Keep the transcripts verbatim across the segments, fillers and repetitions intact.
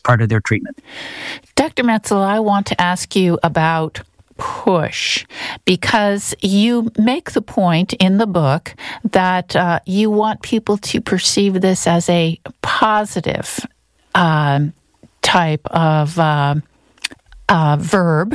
part of their treatment. Doctor Metzl, I want to ask you about push, because you make the point in the book that uh, you want people to perceive this as a positive uh, type of uh, uh, verb.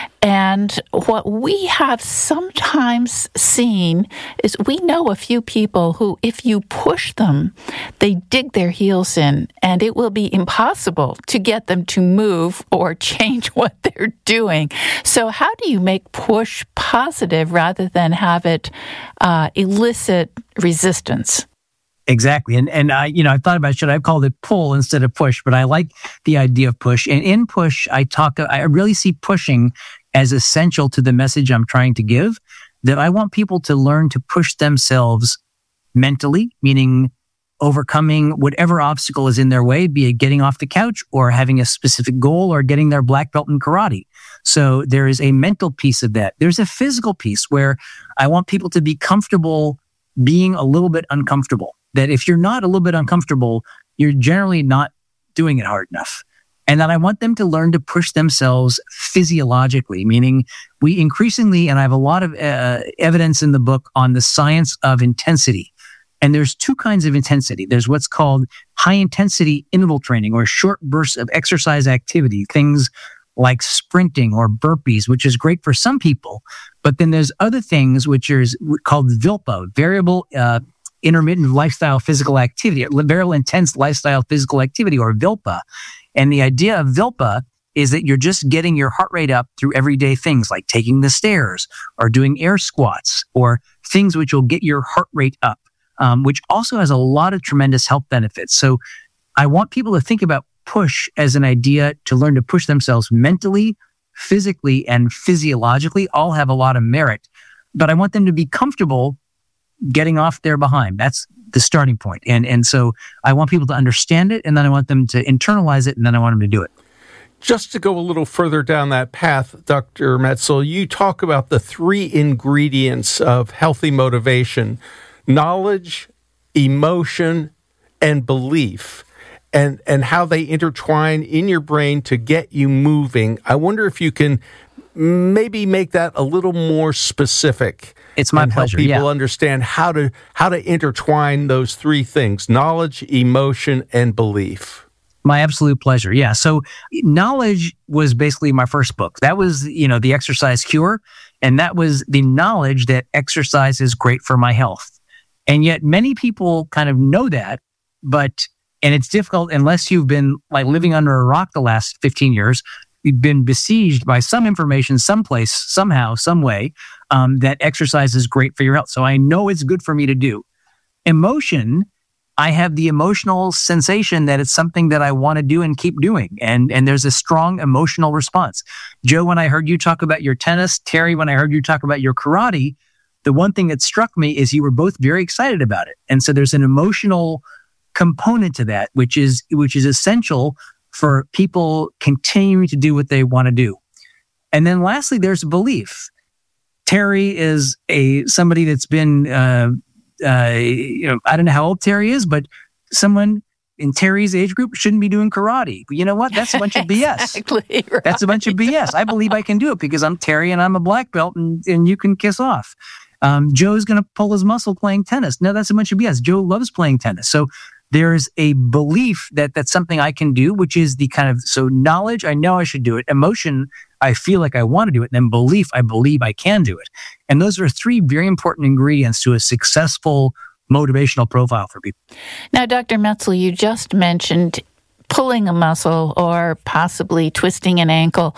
And what we have sometimes seen is we know a few people who, if you push them, they dig their heels in, and it will be impossible to get them to move or change what they're doing. So how do you make push positive rather than have it uh, elicit resistance? Exactly. And, and I, you know, I thought about, should I have called it pull instead of push? But I like the idea of push. And in push, I talk, I really see pushing as essential to the message I'm trying to give, that I want people to learn to push themselves mentally, meaning overcoming whatever obstacle is in their way, be it getting off the couch or having a specific goal or getting their black belt in karate. So there is a mental piece of that. There's a physical piece where I want people to be comfortable being a little bit uncomfortable. That if you're not a little bit uncomfortable, you're generally not doing it hard enough. And then I want them to learn to push themselves physiologically, meaning we increasingly, and I have a lot of uh, evidence in the book on the science of intensity. And there's two kinds of intensity. There's what's called high intensity interval training, or short bursts of exercise activity, things like sprinting or burpees, which is great for some people. But then there's other things which are called V I L P A, variable uh, intermittent lifestyle physical activity, very intense lifestyle physical activity, or V I L P A. And the idea of V I L P A is that you're just getting your heart rate up through everyday things like taking the stairs or doing air squats or things which will get your heart rate up, um, which also has a lot of tremendous health benefits. So I want people to think about push as an idea to learn to push themselves mentally, physically, and physiologically. All have a lot of merit, but I want them to be comfortable getting off their behind. That's the starting point. And and so I want people to understand it, and then I want them to internalize it, and then I want them to do it. Just to go a little further down that path, Doctor Metzl, you talk about the three ingredients of healthy motivation: knowledge, emotion, and belief, and, and how they intertwine in your brain to get you moving. I wonder if you can maybe make that a little more specific. It's my and pleasure. Help people yeah. understand how to how to intertwine those three things: knowledge, emotion, and belief. My absolute pleasure. Yeah. So knowledge was basically my first book. That was, you know, The Exercise Cure. And that was the knowledge that exercise is great for my health. And yet many people kind of know that, but, and it's difficult unless you've been like living under a rock the last fifteen years, you've been besieged by some information, someplace, somehow, some way, um, that exercise is great for your health. So I know it's good for me to do. Emotion, I have the emotional sensation that it's something that I want to do and keep doing. And, and there's a strong emotional response. Joe, when I heard you talk about your tennis, Terry, when I heard you talk about your karate, the one thing that struck me is you were both very excited about it. And so there's an emotional component to that, which is, which is essential for people continuing to do what they want to do. And then lastly, there's belief. Terry is a somebody that's been, uh, uh, you know, I don't know how old Terry is, but someone in Terry's age group shouldn't be doing karate. But you know what? That's a bunch of B S. Exactly right. That's a bunch of B S. I believe I can do it because I'm Terry and I'm a black belt, and, and you can kiss off. Um, Joe's going to pull his muscle playing tennis. No, that's a bunch of B S. Joe loves playing tennis. So there's a belief that that's something I can do, which is the kind of, so knowledge, I know I should do it. Emotion, I feel like I want to do it. And then belief, I believe I can do it. And those are three very important ingredients to a successful motivational profile for people. Now, Doctor Metzl, you just mentioned pulling a muscle or possibly twisting an ankle.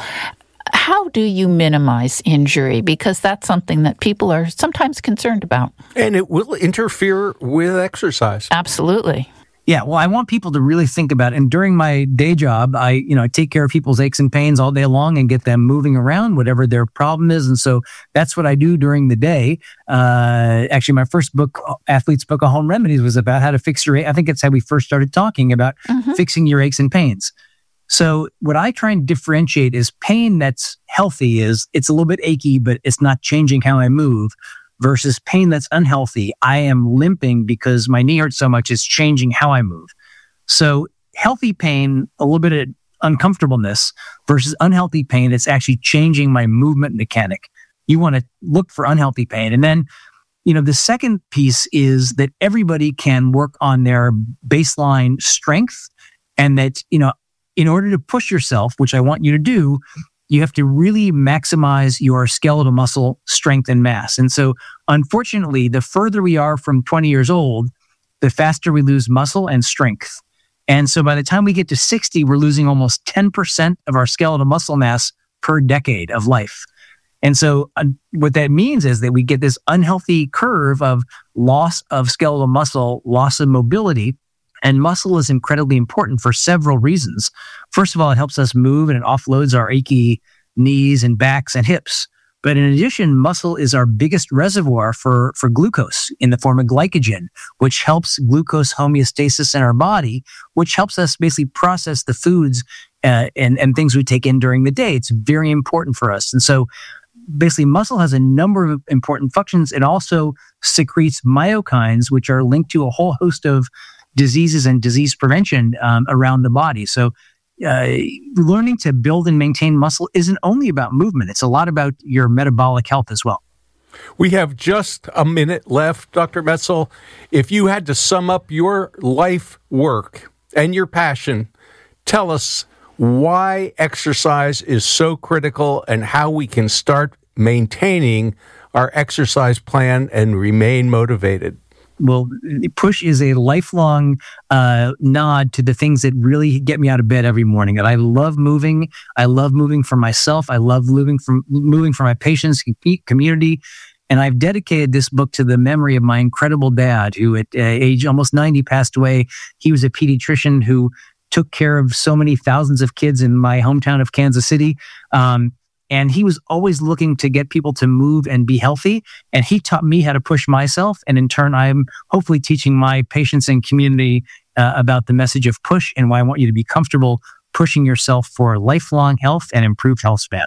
How do you minimize injury? Because that's something that people are sometimes concerned about. And it will interfere with exercise. Absolutely. Yeah, well, I want people to really think about it. And during my day job, I, you know, I take care of people's aches and pains all day long and get them moving around, whatever their problem is. And so that's what I do during the day. Uh, actually, my first book, Athlete's Book of Home Remedies, was about how to fix your, I think it's how we first started talking about mm-hmm. fixing your aches and pains. So what I try and differentiate is pain that's healthy is it's a little bit achy, but it's not changing how I move, versus pain that's unhealthy. I am limping because my knee hurts so much, it's changing how I move. So healthy pain, a little bit of uncomfortableness versus unhealthy pain that's actually changing my movement mechanic. You want to look for unhealthy pain. And then, you know, the second piece is that everybody can work on their baseline strength, and that, you know, in order to push yourself, which I want you to do, you have to really maximize your skeletal muscle strength and mass. And so, unfortunately, the further we are from twenty years old, the faster we lose muscle and strength. And so by the time we get to sixty, we're losing almost ten percent of our skeletal muscle mass per decade of life. And so uh, what that means is that we get this unhealthy curve of loss of skeletal muscle, loss of mobility. And muscle is incredibly important for several reasons. First of all, it helps us move and it offloads our achy knees and backs and hips. But in addition, muscle is our biggest reservoir for, for glucose in the form of glycogen, which helps glucose homeostasis in our body, which helps us basically process the foods uh, and, and things we take in during the day. It's very important for us. And so basically, muscle has a number of important functions. It also secretes myokines, which are linked to a whole host of diseases and disease prevention um, around the body. So uh, learning to build and maintain muscle isn't only about movement. It's a lot about your metabolic health as well. We have just a minute left, Doctor Metzl. If you had to sum up your life work and your passion, tell us why exercise is so critical and how we can start maintaining our exercise plan and remain motivated. Well, push is a lifelong uh, nod to the things that really get me out of bed every morning. That I love moving. I love moving for myself. I love moving from moving for my patients, community. And I've dedicated this book to the memory of my incredible dad, who at uh, age almost ninety passed away. He was a pediatrician who took care of so many thousands of kids in my hometown of Kansas City. Um, And he was always looking to get people to move and be healthy. And he taught me how to push myself. And in turn, I'm hopefully teaching my patients and community uh, about the message of push and why I want you to be comfortable pushing yourself for lifelong health and improved health span.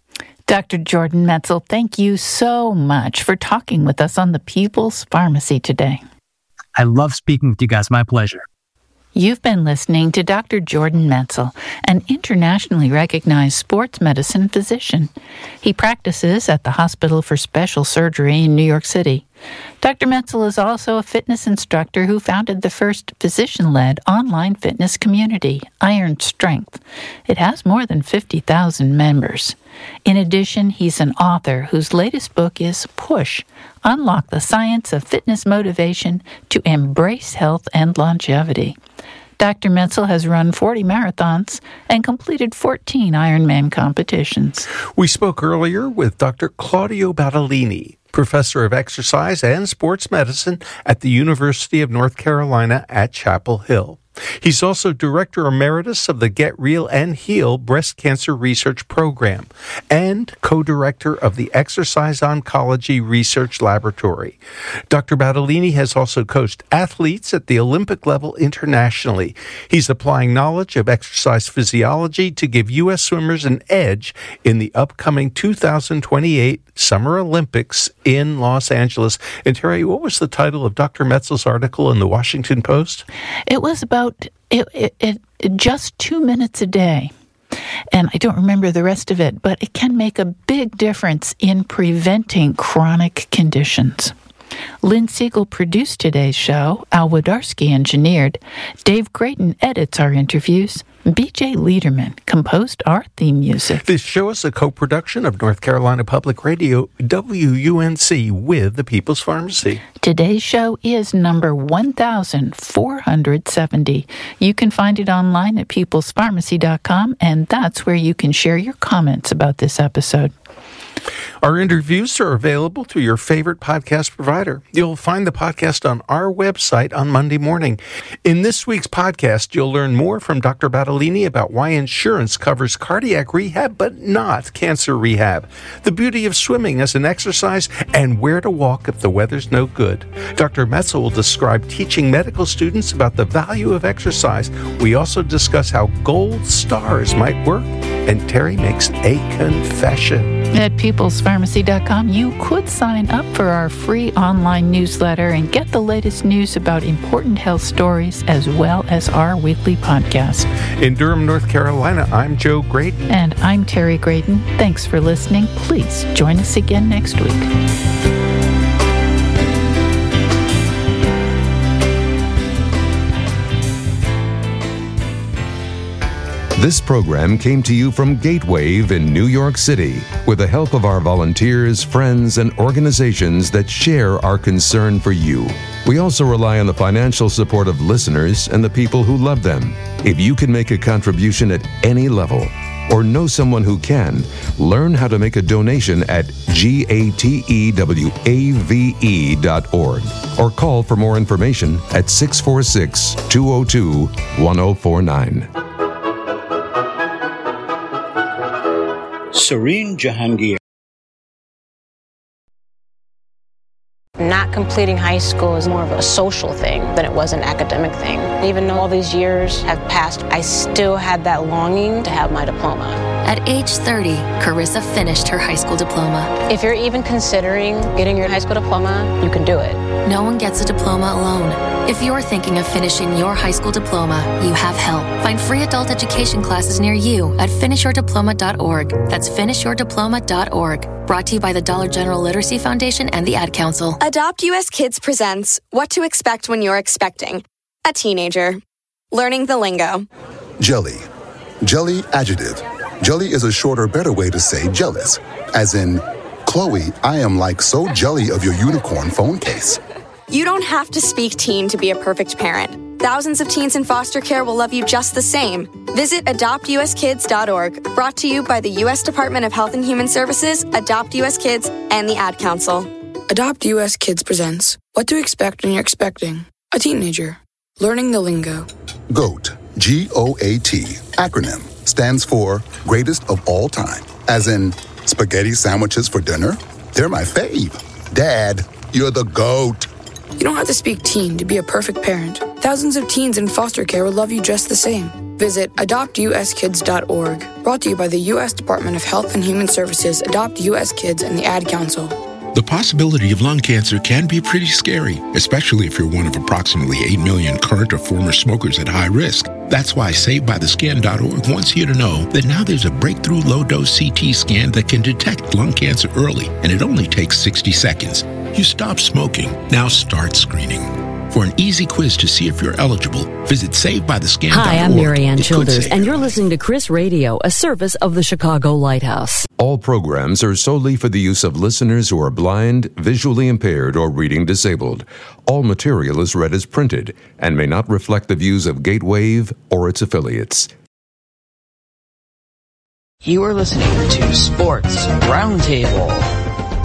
Doctor Jordan Metzl, thank you so much for talking with us on the People's Pharmacy today. I love speaking with you guys. My pleasure. You've been listening to Doctor Jordan Metzl, an internationally recognized sports medicine physician. He practices at the Hospital for Special Surgery in New York City. Doctor Metzl is also a fitness instructor who founded the first physician-led online fitness community, Iron Strength. It has more than fifty thousand members. In addition, he's an author whose latest book is Push, Unlock the Science of Fitness Motivation to Embrace Health and Longevity. Doctor Metzl has run forty marathons and completed fourteen Ironman competitions. We spoke earlier with Doctor Claudio Battaglini, professor of exercise and sports medicine at the University of North Carolina at Chapel Hill. He's also Director Emeritus of the Get Real and Heal Breast Cancer Research Program and co-director of the Exercise Oncology Research Laboratory. Doctor Battaglini has also coached athletes at the Olympic level internationally. He's applying knowledge of exercise physiology to give U S swimmers an edge in the upcoming two thousand twenty-eight Summer Olympics in Los Angeles. And Terry, what was the title of Doctor Metzl's article in the Washington Post? It was about It, it, it, it just two minutes a day. And I don't remember the rest of it, but it can make a big difference in preventing chronic conditions. Lynn Siegel produced today's show. Al Wodarski engineered. Dave Creighton edits our interviews. B J Liederman composed our theme music. This show is a co-production of North Carolina Public Radio, W U N C, with the People's Pharmacy. Today's show is number one thousand four hundred seventy. You can find it online at peoples pharmacy dot com, and that's where you can share your comments about this episode. Our interviews are available through your favorite podcast provider. You'll find the podcast on our website on Monday morning. In this week's podcast, you'll learn more from Doctor Battaglini about why insurance covers cardiac rehab but not cancer rehab, the beauty of swimming as an exercise, and where to walk if the weather's no good. Doctor Metzl will describe teaching medical students about the value of exercise. We also discuss how gold stars might work, and Terry makes a confession. At peoples pharmacy dot com, you could sign up for our free online newsletter and get the latest news about important health stories as well as our weekly podcast. In Durham, North Carolina, I'm Joe Graydon. And I'm Terry Graydon. Thanks for listening. Please join us again next week. This program came to you from Gatewave in New York City with the help of our volunteers, friends, and organizations that share our concern for you. We also rely on the financial support of listeners and the people who love them. If you can make a contribution at any level or know someone who can, learn how to make a donation at gatewave dot org or call for more information at six four six, two zero two, one zero four nine. Sareen Jahangir. Not completing high school is more of a social thing than it was an academic thing. Even though all these years have passed, I still had that longing to have my diploma. At age thirty, Carissa finished her high school diploma. If you're even considering getting your high school diploma, you can do it. No one gets a diploma alone. If you're thinking of finishing your high school diploma, you have help. Find free adult education classes near you at finish your diploma dot org. That's finish your diploma dot org. Brought to you by the Dollar General Literacy Foundation and the Ad Council. Adopt U S Kids presents What to Expect When You're Expecting a Teenager. Learning the lingo. Jelly. Jelly adjective. Jelly is a shorter, better way to say jealous. As in, Chloe, I am like so jelly of your unicorn phone case. You don't have to speak teen to be a perfect parent. Thousands of teens in foster care will love you just the same. Visit adopt u s kids dot org. Brought to you by the U S Department of Health and Human Services, Adopt U S Kids, and the Ad Council. Adopt U S Kids presents What to Expect When You're Expecting a Teenager. Learning the lingo. GOAT, G O A T, acronym, stands for Greatest of All Time. As in, spaghetti sandwiches for dinner? They're my fave. Dad, you're the GOAT. You don't have to speak teen to be a perfect parent. Thousands of teens in foster care will love you just the same. Visit adopt u s kids dot org. Brought to you by the U S Department of Health and Human Services, Adopt U S Kids, and the Ad Council. The possibility of lung cancer can be pretty scary, especially if you're one of approximately eight million current or former smokers at high risk. That's why saved by the scan dot org wants you to know that now there's a breakthrough low-dose C T scan that can detect lung cancer early, and it only takes sixty seconds. You stop smoking, now start screening. For an easy quiz to see if you're eligible, visit saved by the scan dot org. Hi, I'm Marianne Childers, and you're listening to Chris Radio, a service of the Chicago Lighthouse. All programs are solely for the use of listeners who are blind, visually impaired, or reading disabled. All material is read as printed and may not reflect the views of Gatewave or its affiliates. You are listening to Sports Roundtable.